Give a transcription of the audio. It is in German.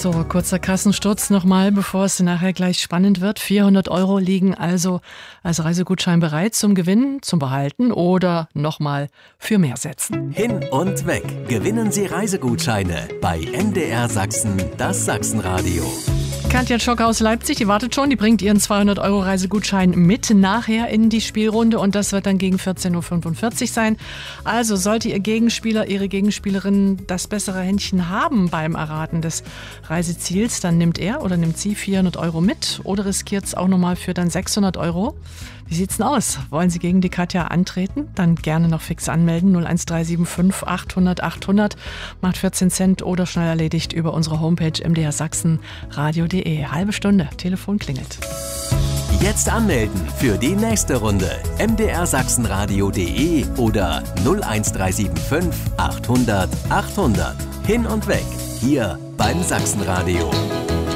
So, kurzer Kassensturz nochmal, bevor es nachher gleich spannend wird. 400 € liegen also als Reisegutschein bereit zum Gewinnen, zum Behalten oder nochmal für mehr setzen. Hin und weg. Gewinnen Sie Reisegutscheine bei MDR Sachsen, das Sachsenradio. Katja Tschock aus Leipzig, die wartet schon, die bringt ihren 200 € Reisegutschein mit nachher in die Spielrunde und das wird dann gegen 14.45 Uhr sein. Also sollte Ihr Gegenspieler, Ihre Gegenspielerin das bessere Händchen haben beim Erraten des Reiseziels, dann nimmt er oder nimmt sie 400 € mit oder riskiert es auch nochmal für dann 600 €. Wie sieht's denn aus? Wollen Sie gegen die Katja antreten? Dann gerne noch fix anmelden. 01375 800 800 macht 14 Cent oder schnell erledigt über unsere Homepage mdrsachsenradio.de. Halbe Stunde, Telefon klingelt. Jetzt anmelden für die nächste Runde. mdrsachsenradio.de oder 01375 800 800. Hin und weg, hier beim Sachsenradio.